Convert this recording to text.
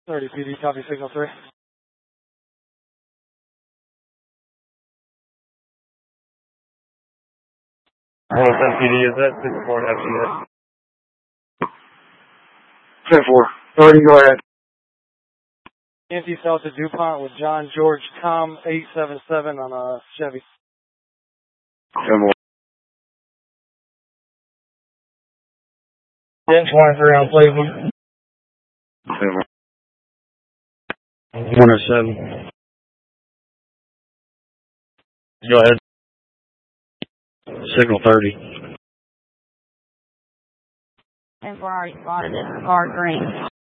30 PD, copy signal 3. Hello, PD, is that 64 FCS? 10-4. Already, go ahead. Empty south to DuPont with John George Tom 877 on a Chevy. 10-4. 10-23 on Cleveland. 10-4. 107. Go ahead. Signal 30. And Ferrari spotted it. Car green.